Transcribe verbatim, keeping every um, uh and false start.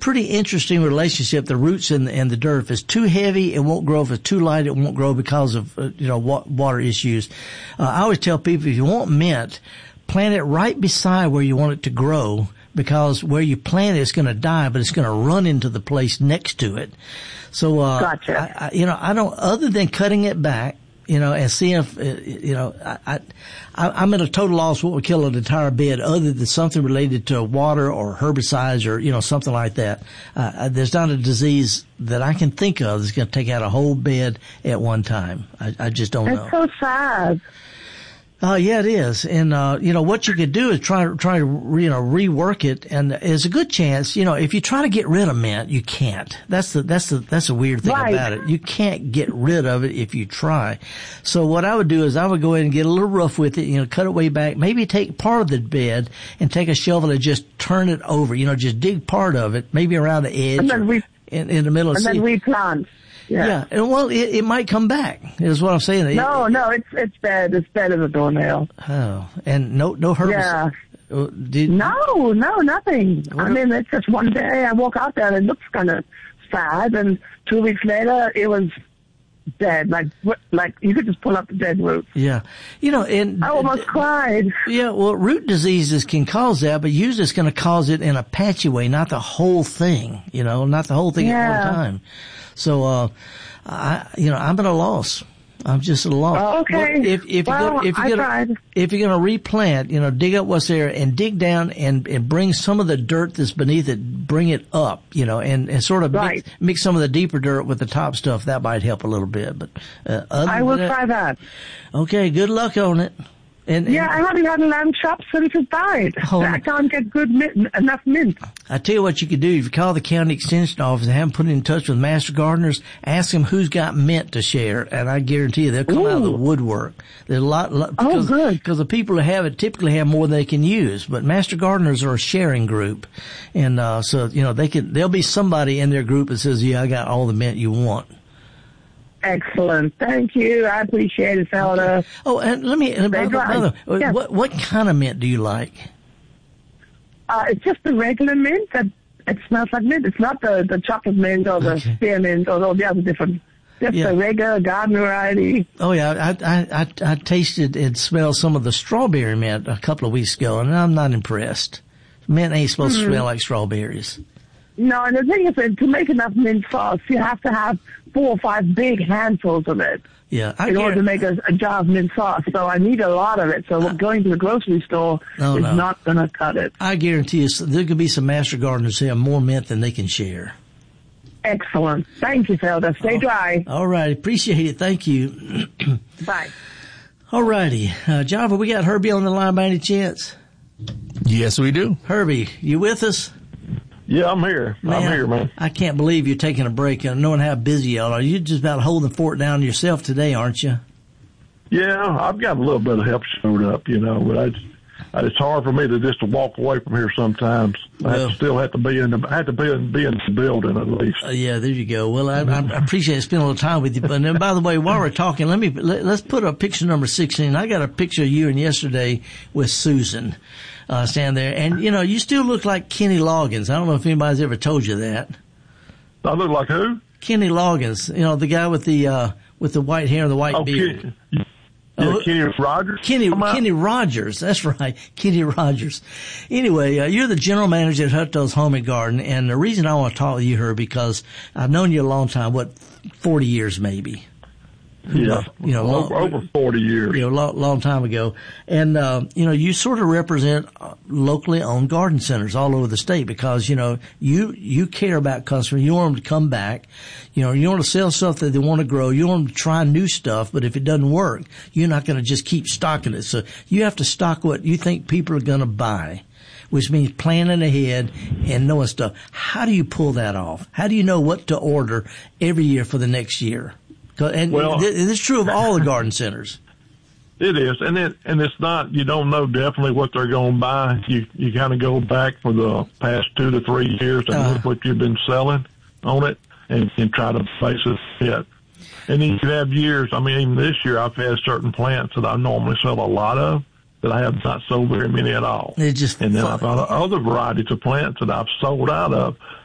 pretty interesting relationship, the roots and the, and the dirt. If it's too heavy, it won't grow. If it's too light, it won't grow because of, uh, you know, wa- water issues. Uh, I always tell people, if you want mint, plant it right beside where you want it to grow, because where you plant it, it's going to die, but it's going to run into the place next to it. So, uh, gotcha. I, I, you know, I don't, other than cutting it back, you know, and seeing if, uh, you know, I, I, I'm at a total loss what would kill an entire bed other than something related to water or herbicides or, you know, something like that. Uh, there's not a disease that I can think of that's going to take out a whole bed at one time. I, I just don't That's know. That's so sad. Uh, yeah, it is. And, uh, you know, what you could do is try, try to, you know, rework it. And there's a good chance, you know, if you try to get rid of mint, you can't. That's the, that's the, that's the weird thing right. about it. You can't get rid of it if you try. So what I would do is I would go ahead and get a little rough with it, you know, cut it way back, maybe take part of the bed and take a shovel and just turn it over, you know, just dig part of it, maybe around the edge and then we, in, in the middle of and the then replant. Yeah. Yeah. And well, it, it might come back, is what I'm saying. No, it, no, it's, it's dead. It's dead as a doornail. Oh, and no, no herbicide. Yeah. Did, no, no, nothing. I mean, it's just one day I walk out there and it looks kind of sad, and two weeks later it was dead. Like, like you could just pull up the dead roots. Yeah. You know, and I almost uh, cried. Yeah, well, root diseases can cause that, but usually it's going to cause it in a patchy way, not the whole thing, you know, not the whole thing yeah. at one time. So, uh, I, you know, I'm at a loss. I'm just at a loss. Oh, okay. Well, if, if well, you're gonna, if you're gonna, if you're going to replant, you know, dig up what's there and dig down and, and bring some of the dirt that's beneath it, bring it up, you know, and, and sort of right. mix, mix some of the deeper dirt with the top stuff. That might help a little bit, but, uh, other I will than that, try that. Okay. Good luck on it. And, yeah, and, I haven't had a lamb chop since it died. Oh, I can't get good mint, enough mint. I tell you what you could do. If you call the county extension office and have them put in touch with master gardeners, ask them who's got mint to share, and I guarantee you they'll come Ooh. out of the woodwork. There's a lot, lot because, oh, good. because the people who have it typically have more than they can use. But master gardeners are a sharing group, and uh so you know they could. There'll be somebody in their group that says, "Yeah, I got all the mint you want." Excellent. Thank you. I appreciate it, Felda. Okay. Oh, and let me, and by, by the, yeah. what, what kind of mint do you like? Uh, it's just the regular mint that it smells like mint. It's not the, the chocolate mint or the okay. spearmint or all the other different, just yeah. the regular garden variety. Oh yeah, I, I, I, I tasted and smelled some of the strawberry mint a couple of weeks ago, and I'm not impressed. Mint ain't supposed mm-hmm. to smell like strawberries. No, and the thing is that to make enough mint sauce, you have to have four or five big handfuls of it. Yeah, I in order to make a, a jar of mint sauce. So I need a lot of it. So I, going to the grocery store oh, is no. not going to cut it. I guarantee you there could be some master gardeners who have more mint than they can share. Excellent. Thank you, Felda. Stay oh, dry. All right. Appreciate it. Thank you. Bye. All righty. Uh, Java, we got Herbie on the line by any chance? Yes, we do. Herbie, you with us? Yeah, I'm here. Man, I'm here, man. I can't believe you're taking a break and knowing how busy y'all are. You're just about holding the fort down yourself today, aren't you? Yeah, I've got a little bit of help showed up, you know, but I, it's hard for me to just to walk away from here sometimes. I well, have to still have to be in the, I have to be in, be in the building at least. Uh, yeah, there you go. Well, I, I appreciate spending a little time with you. But then, by the way, while we're talking, let me, let, let's put up picture number sixteen. I got a picture of you and yesterday with Susan. Uh, stand there. And, you know, you still look like Kenny Loggins. I don't know if anybody's ever told you that. I look like who? Kenny Loggins. You know, the guy with the, uh, with the white hair and the white oh, beard. Kenny, yeah, oh, Kenny Rogers? Kenny, Kenny Rogers. That's right. Kenny Rogers. Anyway, uh, you're the general manager at Hutto's Home and Garden. And the reason I want to talk with you, her, because I've known you a long time, what, forty years maybe. Yeah, you know, long, over forty years. You know, long, long time ago. And, uh, you know, you sort of represent locally owned garden centers all over the state because, you know, you, you care about customers. You want them to come back. You know, you want to sell stuff that they want to grow. You want them to try new stuff, but if it doesn't work, you're not going to just keep stocking it. So you have to stock what you think people are going to buy, which means planning ahead and knowing stuff. How do you pull that off? How do you know what to order every year for the next year? And well, this is true of all the garden centers. It is, and it and it's not. You don't know definitely what they're going to buy. You you kind of go back for the past two to three years and uh, look what you've been selling on it, and, and try to base it fit. And then you have years. I mean, even this year, I've had certain plants that I normally sell a lot of that I have not sold very many at all. It just and then fun. I've got other varieties of plants that I've sold out of